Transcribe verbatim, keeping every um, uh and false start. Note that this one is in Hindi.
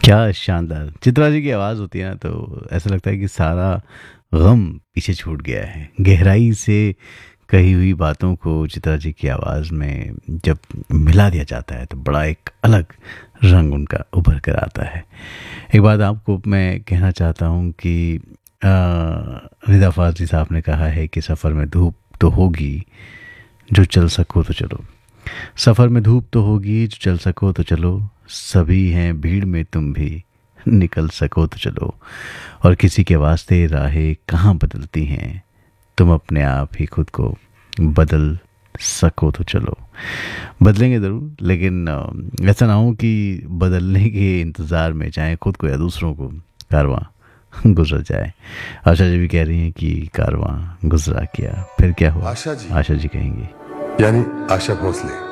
क्या शानदार चित्रा जी की आवाज़ होती है ना, तो ऐसा लगता है कि सारा गम पीछे छूट गया है। गहराई से कही हुई बातों को चित्रा जी की आवाज़ में जब मिला दिया जाता है तो बड़ा एक अलग रंग उनका उभर कर आता है। एक बात आपको मैं कहना चाहता हूँ कि अ, निदा फाज़ली साहब ने कहा है कि सफ़र में धूप तो होगी, जो चल सको तो चलो। सफ़र में धूप तो होगी, जो चल सको तो चलो। सभी हैं भीड़ में, तुम भी निकल सको तो चलो। और किसी के वास्ते राहें कहाँ बदलती हैं, तुम अपने आप ही खुद को बदल सको तो चलो। बदलेंगे ज़रूर, लेकिन अ, ऐसा ना हो कि बदलने के इंतज़ार में चाहे खुद को या दूसरों को कारवां गुजर जाए। आशा जी भी कह रही हैं कि कारवां गुजरा किया, फिर क्या हुआ। आशा जी आशा जी कहेंगी। यानी आशा भोसले